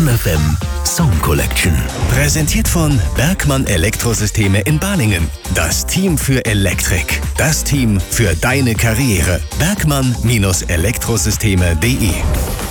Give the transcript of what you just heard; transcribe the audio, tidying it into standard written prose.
Bonn FM Song Collection. Präsentiert von Bergmann Elektrosysteme in Balingen. Das Team für Elektrik. Das Team für deine Karriere. Bergmann-Elektrosysteme.de